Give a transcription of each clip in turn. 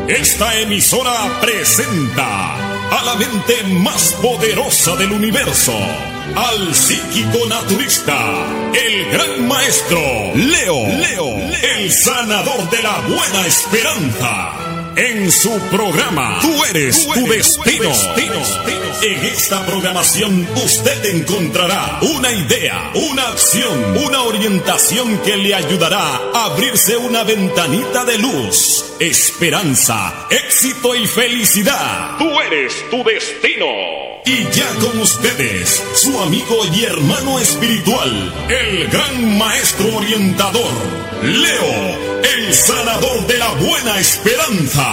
Esta emisora presenta a la mente más poderosa del universo, al psíquico naturista, el gran maestro Leo, el sanador de la buena esperanza. En su programa, Tú eres tu destino. En esta programación usted encontrará una idea, una acción, una orientación que le ayudará a abrirse una ventanita de luz, esperanza, éxito y felicidad. Tú eres tu destino. Y ya con ustedes, su amigo y hermano espiritual, el gran maestro orientador, Leo, el sanador de la buena esperanza.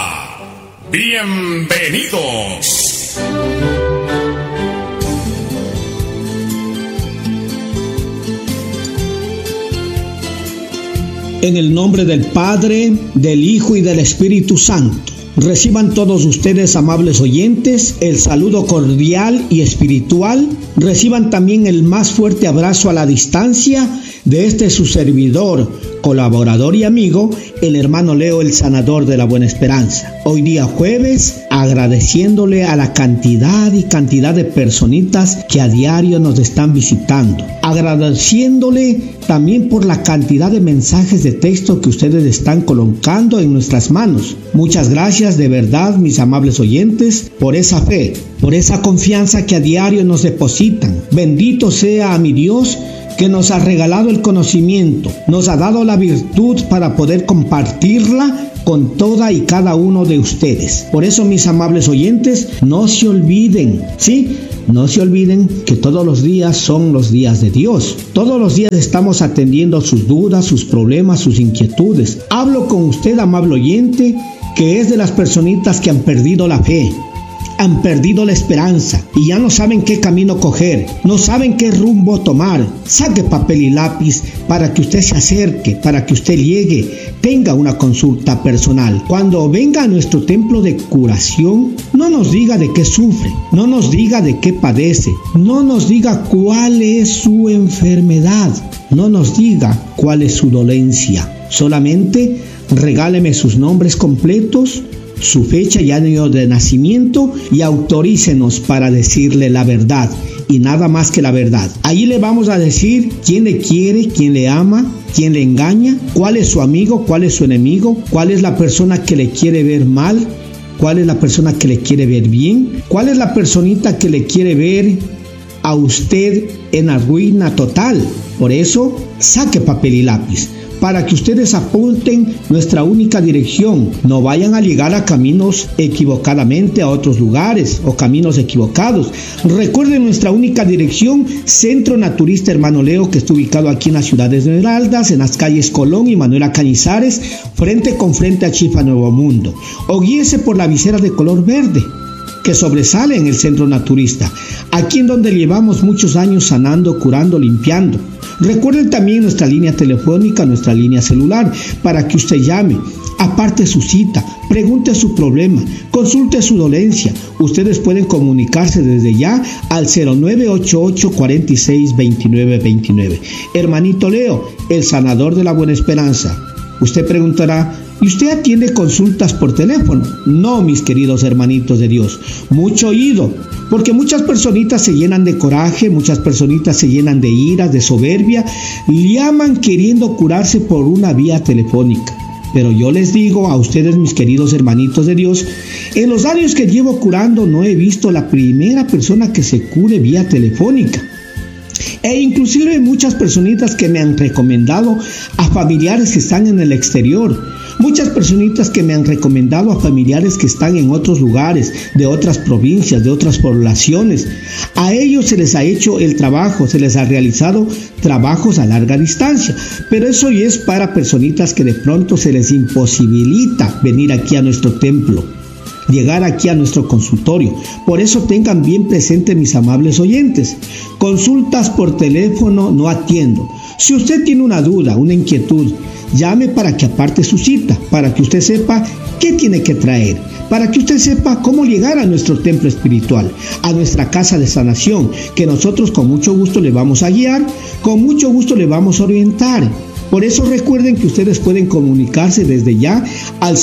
Bienvenidos. En el nombre del Padre, del Hijo y del Espíritu Santo. Reciban todos ustedes, amables oyentes, el saludo cordial y espiritual. Reciban también el más fuerte abrazo a la distancia de este su servidor, colaborador y amigo, el hermano Leo, el sanador de la buena esperanza. Hoy día jueves, agradeciéndole a la cantidad de personitas que a diario nos están visitando. Agradeciéndole también por la cantidad de mensajes de texto que ustedes están colocando en nuestras manos. Muchas gracias de verdad, mis amables oyentes, por esa fe, por esa confianza que a diario nos depositan. Bendito sea a mi Dios, que nos ha regalado el conocimiento, nos ha dado la virtud para poder compartirla con toda y cada uno de ustedes. Por eso, mis amables oyentes, no se olviden, no se olviden que todos los días son los días de Dios. Todos los días estamos atendiendo sus dudas, sus problemas, sus inquietudes. Hablo con usted, amable oyente, que es de las personitas que han perdido la fe, han perdido la esperanza y ya no saben qué camino coger, no saben qué rumbo tomar. Saque papel y lápiz para que usted se acerque, para que usted llegue, tenga una consulta personal. Cuando venga a nuestro templo de curación, no nos diga de qué sufre, no nos diga de qué padece, no nos diga cuál es su enfermedad, no nos diga cuál es su dolencia. Solamente regáleme sus nombres completos, su fecha y año de nacimiento y autorícenos para decirle la verdad y nada más que la verdad. Ahí le vamos a decir quién le quiere, quién le ama, quién le engaña, cuál es su amigo, cuál es su enemigo, cuál es la persona que le quiere ver mal, cuál es la persona que le quiere ver bien, cuál es la personita que le quiere ver a usted en la ruina total. Por eso, saque papel y lápiz para que ustedes apunten nuestra única dirección. No vayan a llegar a caminos equivocadamente a otros lugares o caminos equivocados. Recuerden nuestra única dirección, Centro Naturista Hermano Leo, que está ubicado aquí en la ciudad de Esmeraldas, en las calles Colón y Manuela Cañizares, frente con frente a Chifa Nuevo Mundo. O guíese por la visera de color verde que sobresale en el Centro Naturista, aquí en donde llevamos muchos años sanando, curando, limpiando. Recuerden también nuestra línea telefónica, nuestra línea celular, para que usted llame, aparte su cita, pregunte su problema, consulte su dolencia. Ustedes pueden comunicarse desde ya al 0988-462929. Hermanito Leo, el sanador de la buena esperanza. Usted preguntará, ¿y usted atiende consultas por teléfono? No, mis queridos hermanitos de Dios, mucho oído, porque muchas personitas se llenan de coraje, muchas personitas se llenan de ira, de soberbia, llaman queriendo curarse por una vía telefónica. Pero yo les digo a ustedes, mis queridos hermanitos de Dios, en los años que llevo curando no he visto la primera persona que se cure vía telefónica. E inclusive muchas personitas que me han recomendado a familiares que están en el exterior, muchas personitas que me han recomendado a familiares que están en otros lugares, de otras provincias, de otras poblaciones. A ellos se les ha hecho el trabajo, se les ha realizado trabajos a larga distancia, pero eso ya es para personitas que de pronto se les imposibilita venir aquí a nuestro templo, llegar aquí a nuestro consultorio. Por eso tengan bien presente, mis amables oyentes, consultas por teléfono no atiendo. Si usted tiene una duda, una inquietud, llame para que aparte su cita, para que usted sepa qué tiene que traer, para que usted sepa cómo llegar a nuestro templo espiritual, a nuestra casa de sanación, que nosotros con mucho gusto le vamos a guiar, con mucho gusto le vamos a orientar. Por eso recuerden que ustedes pueden comunicarse desde ya al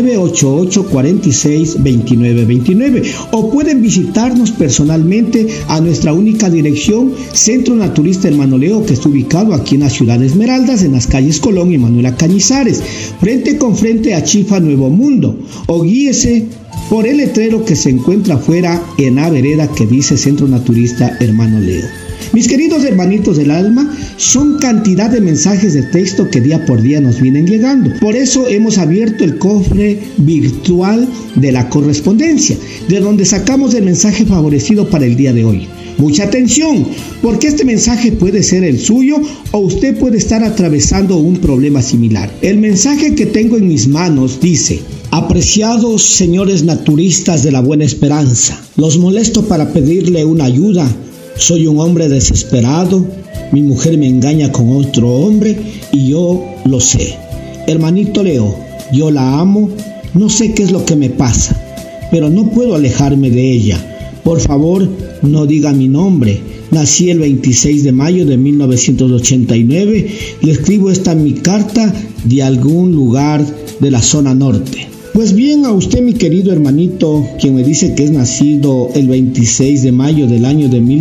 0988-46-2929 o pueden visitarnos personalmente a nuestra única dirección, Centro Naturista Hermano Leo, que está ubicado aquí en la ciudad de Esmeraldas, en las calles Colón y Manuela Cañizares, frente con frente a Chifa Nuevo Mundo, o guíese por el letrero que se encuentra afuera en la vereda que dice Centro Naturista Hermano Leo. Mis queridos hermanitos del alma, son cantidad de mensajes de texto que día por día nos vienen llegando. Por eso hemos abierto el cofre virtual de la correspondencia, de donde sacamos el mensaje favorecido para el día de hoy. Mucha atención, porque este mensaje puede ser el suyo o usted puede estar atravesando un problema similar. El mensaje que tengo en mis manos dice: apreciados señores naturistas de la Buena Esperanza, los molesto para pedirle una ayuda. Soy un hombre desesperado, mi mujer me engaña con otro hombre y yo lo sé. Hermanito Leo, yo la amo, no sé qué es lo que me pasa, pero no puedo alejarme de ella. Por favor, no diga mi nombre. Nací el 26 de mayo de 1989. Le escribo esta mi carta de algún lugar de la zona norte. Pues bien, a usted, mi querido hermanito, quien me dice que es nacido el 26 de mayo del año de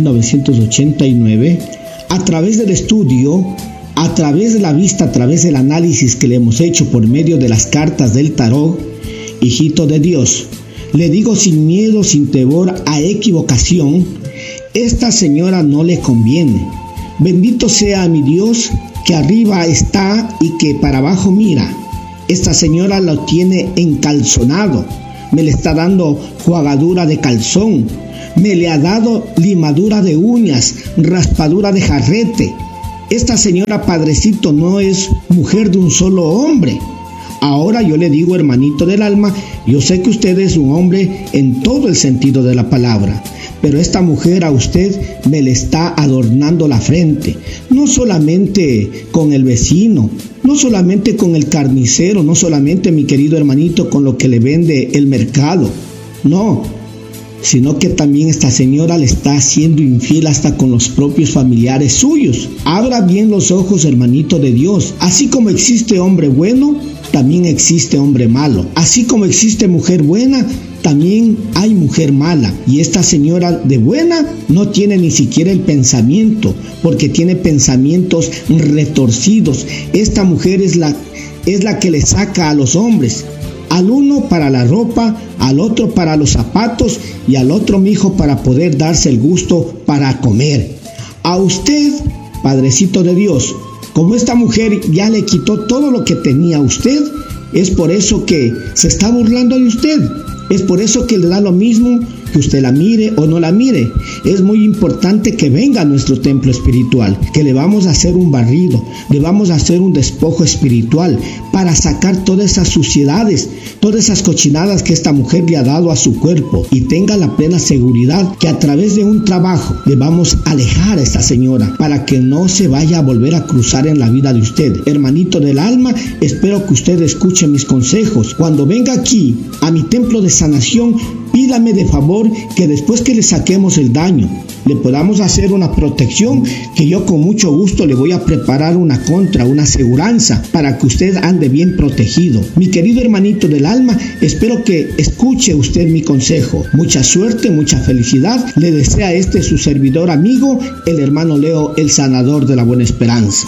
1989, a través del estudio, a través de la vista, a través del análisis que le hemos hecho por medio de las cartas del tarot, hijito de Dios, le digo sin miedo, sin temor a equivocación, esta señora no le conviene. Bendito sea mi Dios, que arriba está y que para abajo mira. Esta señora lo tiene encalzonado, me le está dando jugadura de calzón, me le ha dado limadura de uñas, raspadura de jarrete. Esta señora, padrecito, no es mujer de un solo hombre. Ahora yo le digo, hermanito del alma, yo sé que usted es un hombre en todo el sentido de la palabra, pero esta mujer a usted me le está adornando la frente, no solamente con el vecino, no solamente con el carnicero, no solamente, mi querido hermanito, con lo que le vende el mercado, no, sino que también esta señora le está haciendo infiel hasta con los propios familiares suyos. Abra bien los ojos, hermanito de Dios. Así como existe hombre bueno, también existe hombre malo. Así como existe mujer buena, también hay mujer mala. Y esta señora de buena no tiene ni siquiera el pensamiento, porque tiene pensamientos retorcidos. Esta mujer es la que le saca a los hombres. Al uno para la ropa, al otro para los zapatos y al otro, mijo, para poder darse el gusto para comer. A usted, padrecito de Dios, como esta mujer ya le quitó todo lo que tenía a usted, es por eso que se está burlando de usted. Es por eso que le da lo mismo que usted la mire o no la mire. Es muy importante que venga a nuestro templo espiritual, que le vamos a hacer un barrido, le vamos a hacer un despojo espiritual para sacar todas esas suciedades, todas esas cochinadas que esta mujer le ha dado a su cuerpo, y tenga la plena seguridad que a través de un trabajo le vamos a alejar a esta señora para que no se vaya a volver a cruzar en la vida de usted. Hermanito del alma, espero que usted escuche mis consejos. Cuando venga aquí a mi templo de sanación, pídame de favor que después que le saquemos el daño, le podamos hacer una protección, que yo con mucho gusto le voy a preparar una aseguranza para que usted ande bien protegido. Mi querido hermanito del alma, espero que escuche usted mi consejo. Mucha suerte, mucha felicidad le desea su servidor amigo, el hermano Leo, el sanador de la Buena Esperanza.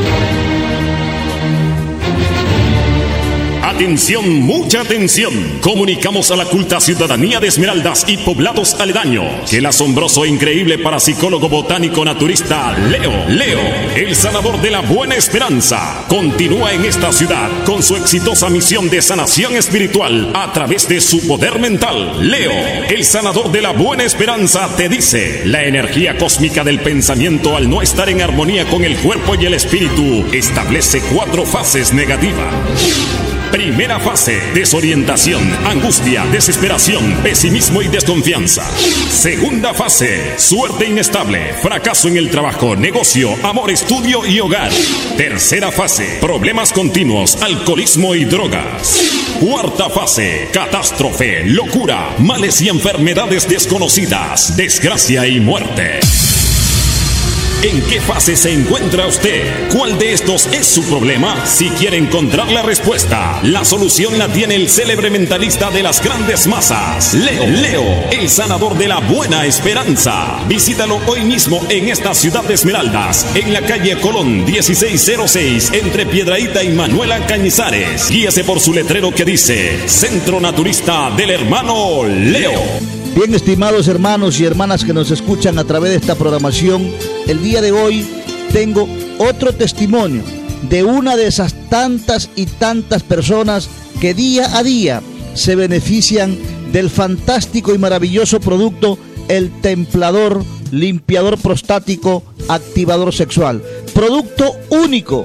Atención, mucha atención. Comunicamos a la culta ciudadanía de Esmeraldas y poblados aledaños que el asombroso e increíble parapsicólogo botánico naturista Leo, el sanador de la Buena Esperanza, continúa en esta ciudad con su exitosa misión de sanación espiritual a través de su poder mental. Leo, el sanador de la Buena Esperanza, te dice: la energía cósmica del pensamiento, al no estar en armonía con el cuerpo y el espíritu, establece 4 fases negativas. Primera fase: desorientación, angustia, desesperación, pesimismo y desconfianza. Segunda fase: suerte inestable, fracaso en el trabajo, negocio, amor, estudio y hogar. Tercera fase: problemas continuos, alcoholismo y drogas. Cuarta fase: catástrofe, locura, males y enfermedades desconocidas, desgracia y muerte. ¿En qué fase se encuentra usted? ¿Cuál de estos es su problema? Si quiere encontrar la respuesta, la solución la tiene el célebre mentalista de las grandes masas, Leo, el sanador de la buena esperanza. Visítalo hoy mismo en esta ciudad de Esmeraldas, en la calle Colón 1606, entre Piedrahíta y Manuela Cañizares. Guíese por su letrero que dice Centro Naturista del Hermano Leo. Bien, estimados hermanos y hermanas que nos escuchan a través de esta programación, el día de hoy tengo otro testimonio de una de esas tantas y tantas personas que día a día se benefician del fantástico y maravilloso producto El Templador, limpiador prostático, activador sexual. Producto único,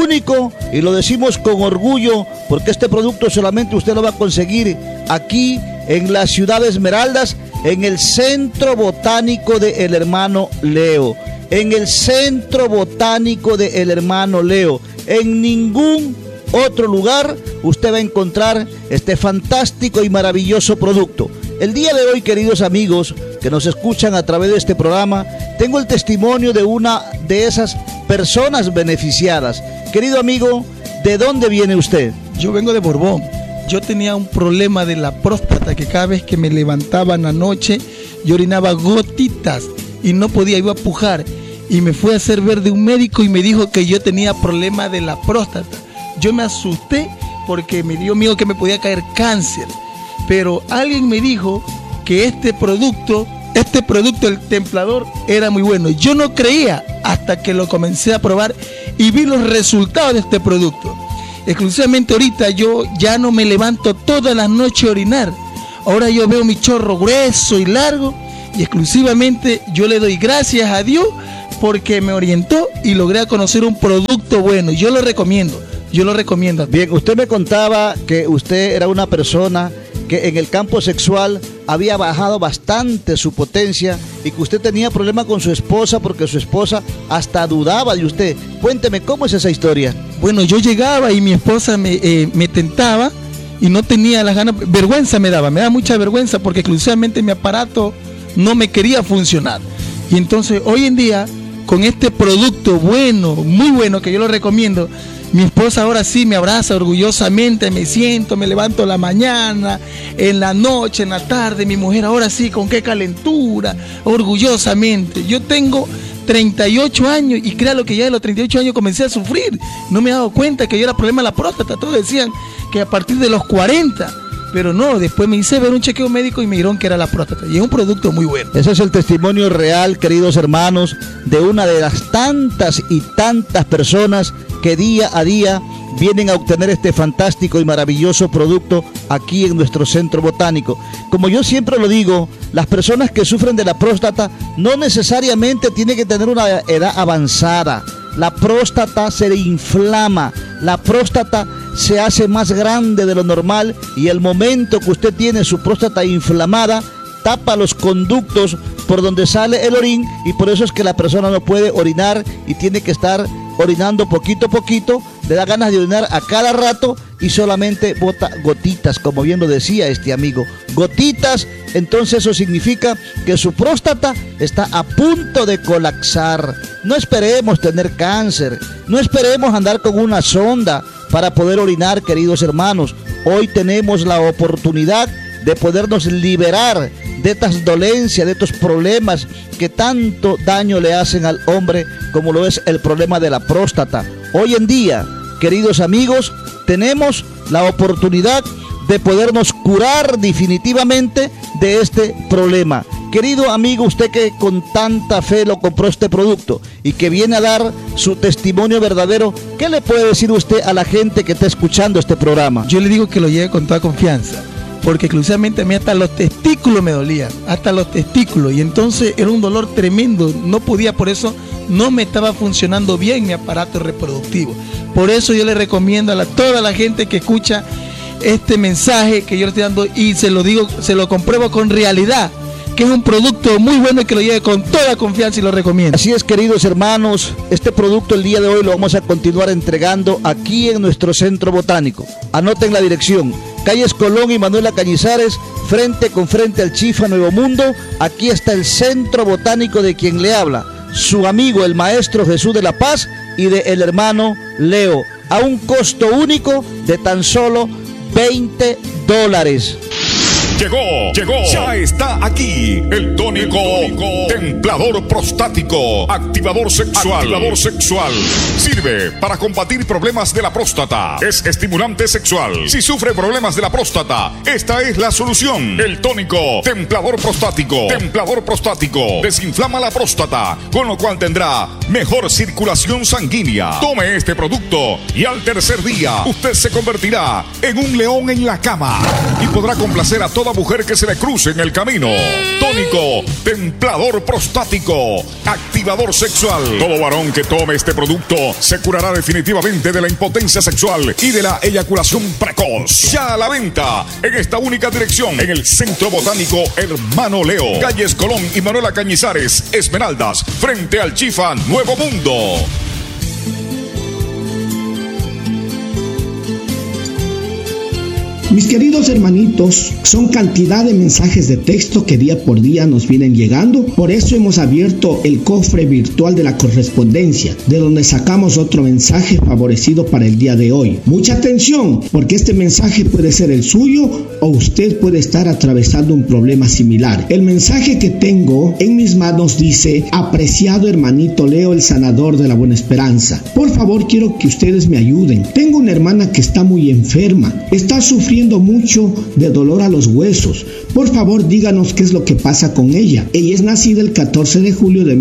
y lo decimos con orgullo porque este producto solamente usted lo va a conseguir aquí en la ciudad de Esmeraldas, en el Centro Botánico de El Hermano Leo. En el Centro Botánico de El Hermano Leo. En ningún otro lugar usted va a encontrar este fantástico y maravilloso producto. El día de hoy, queridos amigos que nos escuchan a través de este programa, tengo el testimonio de una de esas personas beneficiadas. Querido amigo, ¿de dónde viene usted? Yo vengo de Borbón. Yo tenía un problema de la próstata que cada vez que me levantaba en la noche yo orinaba gotitas y no podía, iba a pujar. Y me fui a hacer ver de un médico y me dijo que yo tenía problema de la próstata. Yo me asusté porque me dio miedo que me podía caer cáncer. Pero alguien me dijo que este producto, el Templador, era muy bueno. Yo no creía hasta que lo comencé a probar y vi los resultados de este producto. Exclusivamente ahorita yo ya no me levanto todas las noches a orinar. Ahora yo veo mi chorro grueso y largo y exclusivamente yo le doy gracias a Dios porque me orientó y logré conocer un producto bueno. Yo lo recomiendo. Bien, usted me contaba que usted era una persona que en el campo sexual había bajado bastante su potencia y que usted tenía problemas con su esposa porque su esposa hasta dudaba de usted. Cuénteme, ¿cómo es esa historia? Bueno, yo llegaba y mi esposa me tentaba y no tenía las ganas, vergüenza me daba mucha vergüenza porque exclusivamente mi aparato no me quería funcionar. Y entonces hoy en día, con este producto bueno, muy bueno, que yo lo recomiendo, mi esposa ahora sí me abraza orgullosamente, me siento, me levanto en la mañana, en la noche, en la tarde, mi mujer ahora sí, con qué calentura, orgullosamente. Yo tengo 38 años y créalo que ya de los 38 años comencé a sufrir. No me he dado cuenta que yo era problema de la próstata, todos decían que a partir de los 40, pero no, después me hice ver un chequeo médico y me dijeron que era la próstata y es un producto muy bueno. Ese es el testimonio real, queridos hermanos, de una de las tantas y tantas personas que día a día vienen a obtener este fantástico y maravilloso producto aquí en nuestro centro botánico. Como yo siempre lo digo, las personas que sufren de la próstata no necesariamente tienen que tener una edad avanzada. La próstata se le inflama, la próstata se hace más grande de lo normal y el momento que usted tiene su próstata inflamada, tapa los conductos por donde sale el orín y por eso es que la persona no puede orinar y tiene que estar orinando poquito a poquito, le da ganas de orinar a cada rato y solamente bota gotitas, como bien lo decía este amigo, gotitas. Entonces eso significa que su próstata está a punto de colapsar. No esperemos tener cáncer, no esperemos andar con una sonda para poder orinar, queridos hermanos. Hoy tenemos la oportunidad de podernos liberar de estas dolencias, de estos problemas que tanto daño le hacen al hombre, como lo es el problema de la próstata. Hoy en día, queridos amigos, tenemos la oportunidad de podernos curar definitivamente de este problema. Querido amigo, usted que con tanta fe lo compró este producto y que viene a dar su testimonio verdadero, ¿qué le puede decir usted a la gente que está escuchando este programa? Yo le digo que lo lleve con toda confianza, porque exclusivamente a mí hasta los testículos me dolían, hasta los testículos, y entonces era un dolor tremendo, no podía, por eso no me estaba funcionando bien mi aparato reproductivo. Por eso yo le recomiendo a toda la gente que escucha este mensaje que yo le estoy dando, y se lo digo, se lo compruebo con realidad, que es un producto muy bueno y que lo lleve con toda confianza y lo recomiendo. Así es, queridos hermanos, este producto el día de hoy lo vamos a continuar entregando aquí en nuestro centro botánico. Anoten la dirección: calles Colón y Manuela Cañizares, frente con frente al Chifa Nuevo Mundo. Aquí está el centro botánico de quien le habla, su amigo el Maestro Jesús de la Paz y de el hermano Leo, a un costo único de tan solo $20. Llegó, ya está aquí el tónico templador prostático, activador sexual. Sirve para combatir problemas de la próstata. Es estimulante sexual. Si sufre problemas de la próstata, esta es la solución. El tónico templador prostático. Desinflama la próstata, con lo cual tendrá mejor circulación sanguínea. Tome este producto y al tercer día usted se convertirá en un león en la cama y podrá complacer a toda mujer que se le cruce en el camino. Tónico templador prostático, activador sexual. Todo varón que tome este producto se curará definitivamente de la impotencia sexual y de la eyaculación precoz. Ya a la venta en esta única dirección, en el Centro Botánico Hermano Leo, calles Colón y Manuela Cañizares, Esmeraldas, frente al Chifa Nuevo Mundo. Mis queridos hermanitos, son cantidad de mensajes de texto que día por día nos vienen llegando. Por eso hemos abierto el cofre virtual de la correspondencia, de donde sacamos otro mensaje favorecido para el día de hoy. Mucha atención, porque este mensaje puede ser el suyo o usted puede estar atravesando un problema similar. El mensaje que tengo en mis manos dice: apreciado hermanito Leo, el sanador de la Buena Esperanza. Por favor, quiero que ustedes me ayuden. Tengo una hermana que está muy enferma, está sufriendo mucho de dolor a los huesos. Por favor, díganos qué es lo que pasa con ella. Ella es nacida el 14 de julio de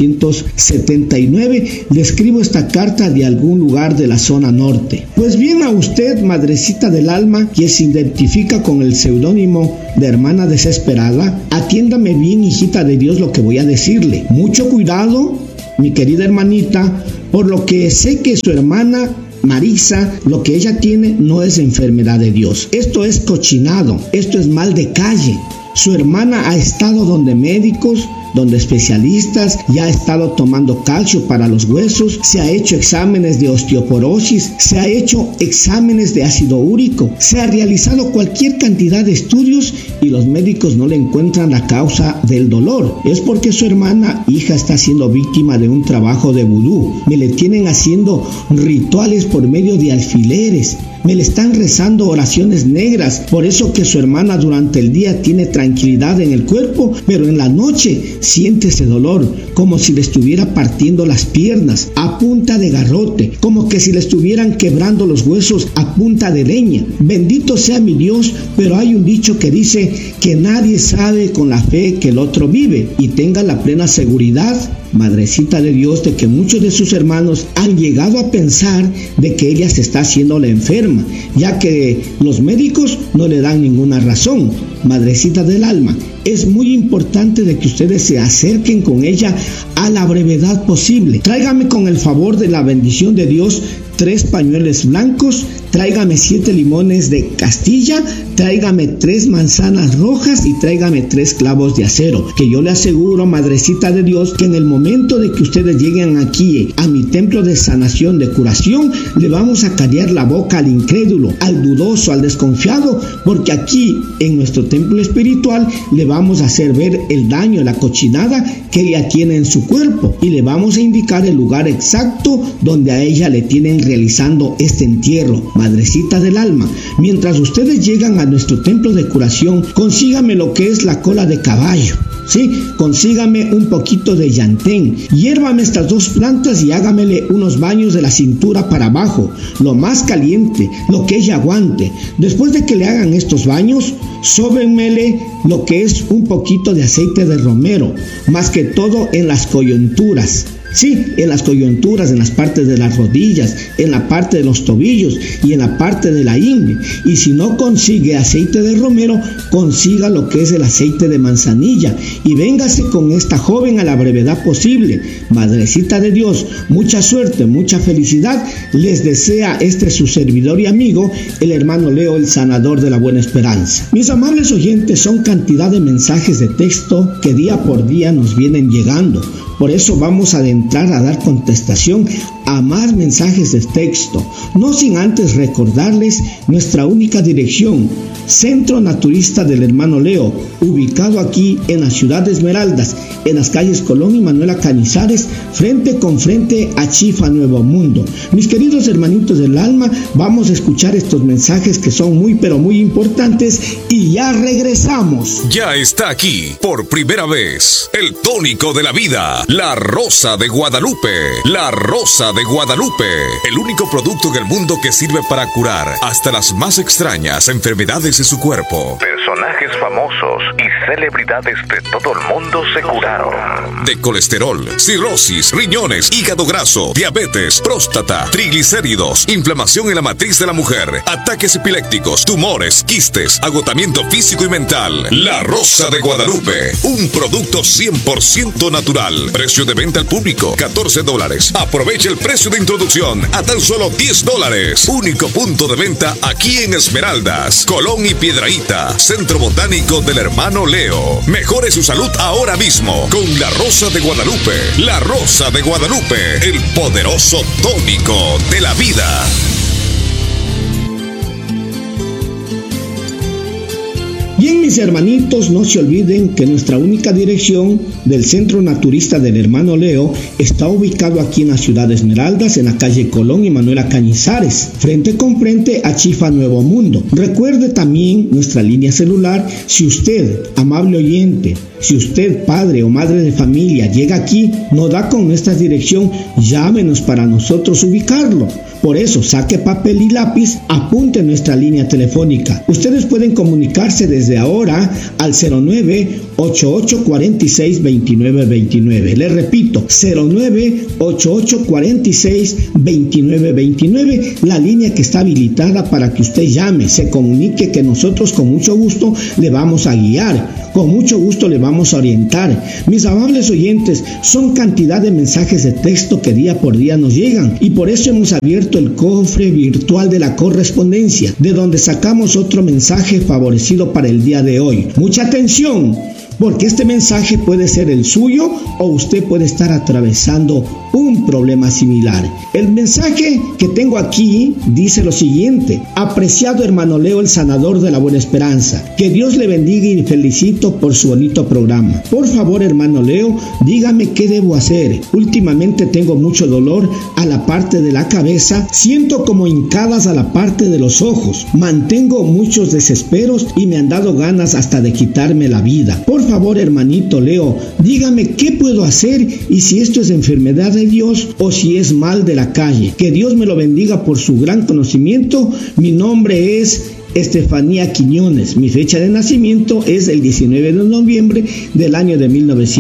1979. Le escribo esta carta de algún lugar de la zona norte. Pues bien, a usted, madrecita del alma, quien se identifica con el seudónimo de hermana desesperada, atiéndame bien, hijita de Dios, lo que voy a decirle. Mucho cuidado, mi querida hermanita, por lo que sé que su hermana Marisa, lo que ella tiene no es enfermedad de Dios. Esto es cochinado, esto es mal de calle. Su hermana ha estado donde médicos, donde especialistas, ya ha estado tomando calcio para los huesos, se ha hecho exámenes de osteoporosis, se ha hecho exámenes de ácido úrico, se ha realizado cualquier cantidad de estudios y los médicos no le encuentran la causa del dolor. Es porque su hermana hija está siendo víctima de un trabajo de vudú. Me le tienen haciendo rituales por medio de alfileres. Me le están rezando oraciones negras. Por eso que su hermana durante el día tiene tranquilidad en el cuerpo, pero en la noche siente ese dolor, como si le estuviera partiendo las piernas a punta de garrote, como que si le estuvieran quebrando los huesos a punta de leña. Bendito sea mi Dios, pero hay un dicho que dice que nadie sabe con la fe que el otro vive, y tenga la plena seguridad, madrecita de Dios, de que muchos de sus hermanos han llegado a pensar de que ella se está haciendo la enferma, ya que los médicos no le dan ninguna razón. Madrecita del alma, es muy importante de que ustedes se acerquen con ella a la brevedad posible. Tráigame con el favor de la bendición de Dios 3 pañuelos blancos, tráigame 7 limones de Castilla, tráigame 3 manzanas rojas y tráigame 3 clavos de acero, que yo le aseguro, madrecita de Dios, que en el momento de que ustedes lleguen aquí a mi templo de sanación, de curación, le vamos a callar la boca al incrédulo, al dudoso, al desconfiado, porque aquí en nuestro templo espiritual le vamos a hacer ver el daño, la cochinada que ella tiene en su cuerpo, y le vamos a indicar el lugar exacto donde a ella le tienen realizando este entierro. Madrecita del alma, mientras ustedes llegan a nuestro templo de curación, consígame lo que es la cola de caballo, ¿sí? Consígame un poquito de llantén, hiérvame estas 2 plantas y hágamele unos baños de la cintura para abajo, lo más caliente, lo que ella aguante. Después de que le hagan estos baños, sóbenmele lo que es un poquito de aceite de romero, más que todo en las coyunturas. Sí, en las coyunturas, en las partes de las rodillas, en la parte de los tobillos y en la parte de la ingle. Y si no consigue aceite de romero, consiga lo que es el aceite de manzanilla y véngase con esta joven a la brevedad posible. Madrecita de Dios, mucha suerte, mucha felicidad les desea su servidor y amigo, el hermano Leo, el sanador de la Buena Esperanza. Mis amables oyentes, son cantidad de mensajes de texto que día por día nos vienen llegando. Por eso vamos a adentrar a dar contestación a más mensajes de texto, no sin antes recordarles nuestra única dirección, Centro Naturista del Hermano Leo, ubicado aquí en la ciudad de Esmeraldas, en las calles Colón y Manuela Cañizares, frente con frente a Chifa Nuevo Mundo. Mis queridos hermanitos del alma, vamos a escuchar estos mensajes que son muy pero muy importantes y ya regresamos. Ya está aquí, por primera vez, el tónico de la vida, la Rosa de Guadalupe. La Rosa de Guadalupe, el único producto en el mundo que sirve para curar hasta las más extrañas enfermedades de su cuerpo. Personajes famosos y celebridades de todo el mundo se curaron. De colesterol, cirrosis, riñones, hígado graso, diabetes, próstata, triglicéridos, inflamación en la matriz de la mujer, ataques epilépticos, tumores, quistes, agotamiento físico y mental. La Rosa de Guadalupe, un producto 100% natural. Precio de venta al público, $14. Aprovecha el precio de introducción a tan solo $10. Único punto de venta aquí en Esmeraldas, Colón y Piedrahíta, Centro Botánico del Hermano Leo. Mejore su salud ahora mismo con La Rosa de Guadalupe. La Rosa de Guadalupe, el poderoso tónico de la vida. Bien, mis hermanitos, no se olviden que nuestra única dirección del Centro Naturista del Hermano Leo está ubicado aquí en la ciudad de Esmeraldas, en la calle Colón y Manuela Cañizares, frente con frente a Chifa Nuevo Mundo. Recuerde también nuestra línea celular. Si usted, amable oyente, si usted, padre o madre de familia, llega aquí, no da con nuestra dirección, llámenos para nosotros ubicarlo. Por eso, saque papel y lápiz, apunte nuestra línea telefónica. Ustedes pueden comunicarse desde ahora al 09-8846-2929. Les repito, 09-8846-2929, la línea que está habilitada para que usted llame, se comunique, que nosotros con mucho gusto le vamos a guiar, con mucho gusto le vamos a orientar. Mis amables oyentes, son cantidad de mensajes de texto que día por día nos llegan, y por eso hemos abierto el cofre virtual de la correspondencia, de donde sacamos otro mensaje favorecido para el día de hoy. Mucha atención, porque este mensaje puede ser el suyo o usted puede estar atravesando un problema similar. El mensaje que tengo aquí dice lo siguiente: apreciado hermano Leo, el sanador de la buena esperanza, que Dios le bendiga y felicito por su bonito programa. Por favor, hermano Leo, dígame qué debo hacer. Últimamente tengo mucho dolor a la parte de la cabeza, siento como hincadas a la parte de los ojos, mantengo muchos desesperos y me han dado ganas hasta de quitarme la vida. Por favor, hermanito Leo, dígame qué puedo hacer y si esto es enfermedad de Dios o si es mal de la calle. Que Dios me lo bendiga por su gran conocimiento. Mi nombre es Estefanía Quiñones. Mi fecha de nacimiento es el 19 de noviembre del año de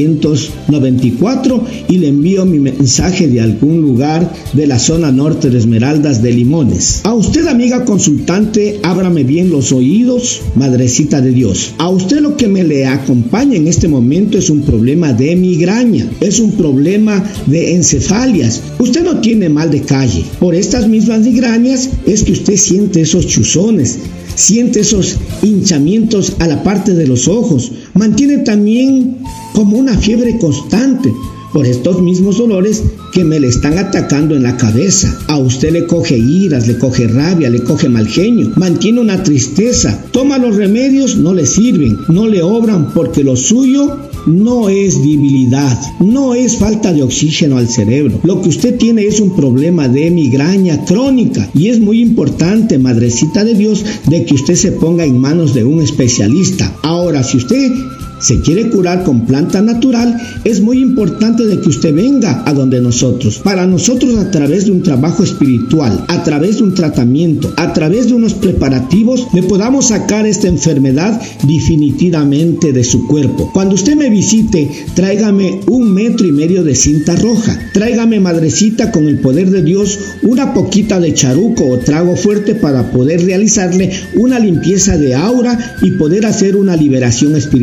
1994 y le envío mi mensaje de algún lugar de la zona norte de Esmeraldas de Limones. A usted, amiga consultante, ábrame bien los oídos, madrecita de Dios. A usted lo que me le acompaña en este momento es un problema de migraña, es un problema de encefalias. Usted no tiene mal de calle. Por estas mismas migrañas es que usted siente esos chuzones, siente esos hinchamientos a la parte de los ojos, mantiene también como una fiebre constante por estos mismos dolores que me le están atacando en la cabeza. A usted le coge iras, le coge rabia, le coge mal genio, mantiene una tristeza, toma los remedios, no le sirven, no le obran, porque lo suyo no es debilidad, no es falta de oxígeno al cerebro. Lo que usted tiene es un problema de migraña crónica y es muy importante, madrecita de Dios, de que usted se ponga en manos de un especialista. Ahora, si usted se quiere curar con planta natural, es muy importante de que usted venga a donde nosotros. Para nosotros, a través de un trabajo espiritual, a través de un tratamiento, a través de unos preparativos, le podamos sacar esta enfermedad definitivamente de su cuerpo. Cuando usted me visite, tráigame 1,5 metros de cinta roja. Tráigame, madrecita, con el poder de Dios, una poquita de charuco o trago fuerte para poder realizarle una limpieza de aura y poder hacer una liberación espiritual.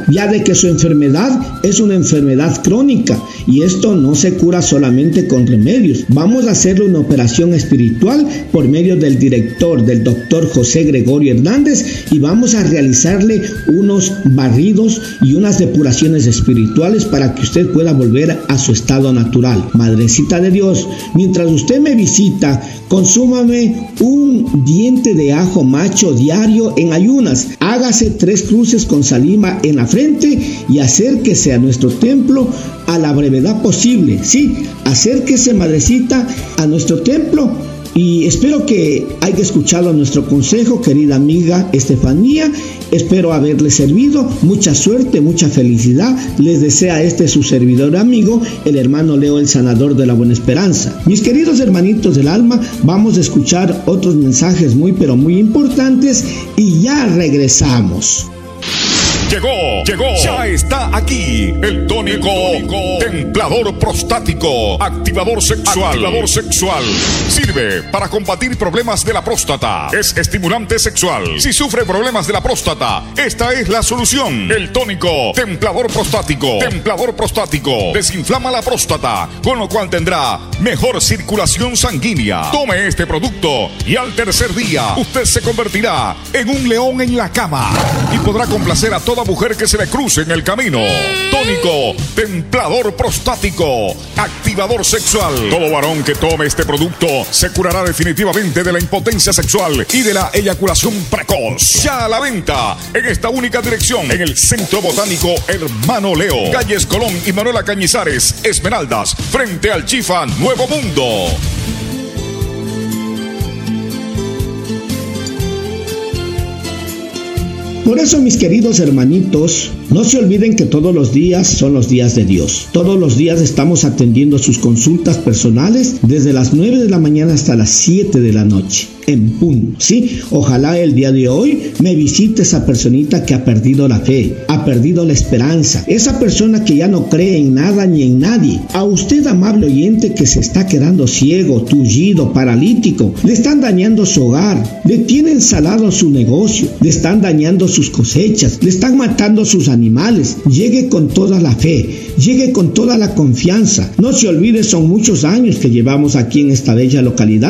ya de que su enfermedad es una enfermedad crónica y esto no se cura solamente con remedios. Vamos a hacerle una operación espiritual por medio del director, del doctor José Gregorio Hernández, y vamos a realizarle unos barridos y unas depuraciones espirituales para que usted pueda volver a su estado natural. Madrecita de Dios, mientras usted me visita, consúmame un diente de ajo macho diario en ayunas. Hágase 3 cruces con saliva en la frente y acérquese a nuestro templo a la brevedad posible. Sí, acérquese, madrecita, a nuestro templo. Y espero que haya escuchado nuestro consejo, querida amiga Estefanía. Espero haberle servido. Mucha suerte, mucha felicidad. Les desea su servidor amigo, el hermano Leo, el sanador de la Buena Esperanza. Mis queridos hermanitos del alma, vamos a escuchar otros mensajes muy pero muy importantes y ya regresamos. Llegó, ya está aquí el tónico templador prostático, activador sexual. Sirve para combatir problemas de la próstata. Es estimulante sexual. Si sufre problemas de la próstata, esta es la solución. El tónico templador prostático desinflama la próstata, con lo cual tendrá mejor circulación sanguínea. Tome este producto y al tercer día usted se convertirá en un león en la cama y podrá complacer a toda mujer que se le cruce en el camino. Tónico templador prostático, activador sexual. Todo varón que tome este producto se curará definitivamente de la impotencia sexual y de la eyaculación precoz. Ya a la venta en esta única dirección, en el Centro Botánico Hermano Leo, calles Colón y Manuela Cañizares, Esmeraldas, frente al Chifa Nuevo Mundo. Por eso, mis queridos hermanitos, no se olviden que todos los días son los días de Dios. Todos los días estamos atendiendo sus consultas personales desde las 9 de la mañana hasta las 7 de la noche, en punto, ¿sí? Ojalá el día de hoy me visite esa personita que ha perdido la fe, ha perdido la esperanza, esa persona que ya no cree en nada ni en nadie. A usted, amable oyente, que se está quedando ciego, tullido, paralítico, le están dañando su hogar, le tienen salado su negocio, le están dañando sus cosechas, le están matando sus animales. Llegue con toda la fe, llegue con toda la confianza. No se olvide, son muchos años que llevamos aquí en esta bella localidad